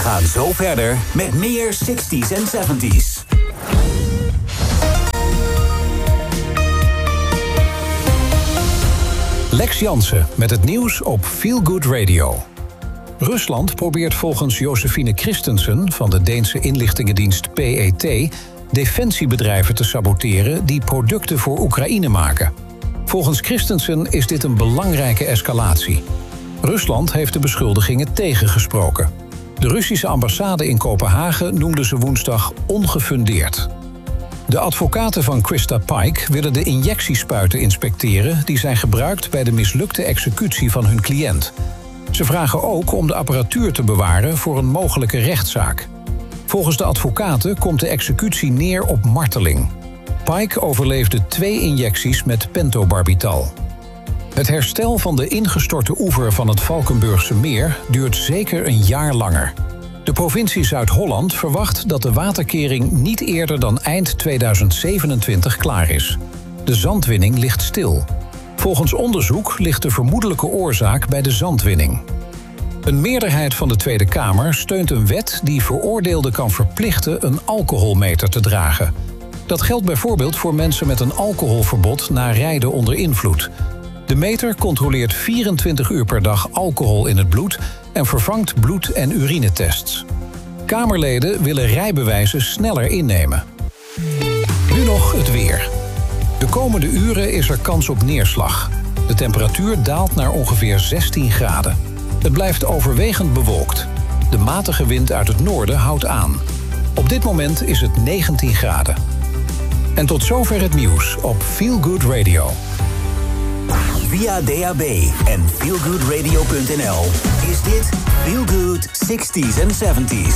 gaan zo verder met meer 60s en 70s. Lex Jansen met het nieuws op Feel Good Radio. Rusland probeert volgens Josephine Christensen van de Deense inlichtingendienst PET defensiebedrijven te saboteren die producten voor Oekraïne maken. Volgens Christensen is dit een belangrijke escalatie. Rusland heeft de beschuldigingen tegengesproken. De Russische ambassade in Kopenhagen noemde ze woensdag ongefundeerd. De advocaten van Krista Pike willen de injectiespuiten inspecteren die zijn gebruikt bij de mislukte executie van hun cliënt. Ze vragen ook om de apparatuur te bewaren voor een mogelijke rechtszaak. Volgens de advocaten komt de executie neer op marteling. Pike overleefde 2 injecties met pentobarbital. Het herstel van de ingestorte oever van het Valkenburgse meer duurt zeker een jaar langer. De provincie Zuid-Holland verwacht dat de waterkering niet eerder dan eind 2027 klaar is. De zandwinning ligt stil. Volgens onderzoek ligt de vermoedelijke oorzaak bij de zandwinning. Een meerderheid van de Tweede Kamer steunt een wet die veroordeelden kan verplichten een alcoholmeter te dragen. Dat geldt bijvoorbeeld voor mensen met een alcoholverbod na rijden onder invloed. De meter controleert 24 uur per dag alcohol in het bloed en vervangt bloed- en urinetests. Kamerleden willen rijbewijzen sneller innemen. Nu nog het weer. De komende uren is er kans op neerslag. De temperatuur daalt naar ongeveer 16 graden. Het blijft overwegend bewolkt. De matige wind uit het noorden houdt aan. Op dit moment is het 19 graden. En tot zover het nieuws op Feel Good Radio. Via DAB en feelgoodradio.nl is dit Feel Good 60s en 70s.